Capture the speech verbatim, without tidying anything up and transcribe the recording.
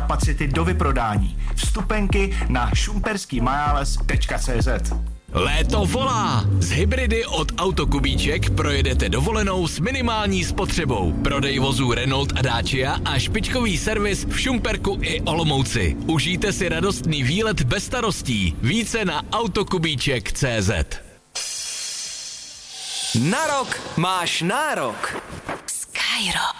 kapacity do vyprodání. Vstupenky na šumperský majales tečka cé zet. Léto volá! Z hybridy od Autokubíček projedete dovolenou s minimální spotřebou. Prodej vozů Renault a Dacia a špičkový servis v Šumperku i Olomouci. Užijte si radostný výlet bez starostí. Více na autokubíček tečka cé zet. Na rok máš nárok. Skyrock.